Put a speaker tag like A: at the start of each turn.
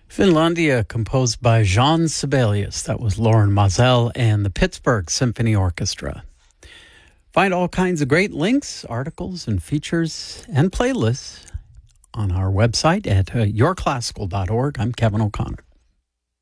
A: Finlandia, composed by Jean Sibelius. That was Lauren Moselle and the Pittsburgh Symphony Orchestra. Find all kinds of great links, articles, and features and playlists on our website at yourclassical.org. I'm Kevin O'Connor.